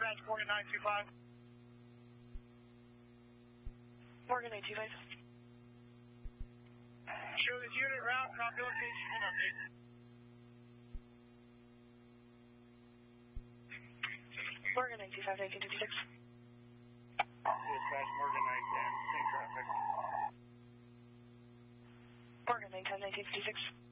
dispatch Morgan 925. Morgan 925. Show this unit route, copy location, and update. Morgan 925, 1956. Dispatch Morgan 910, same traffic. Morgan 910, 1956.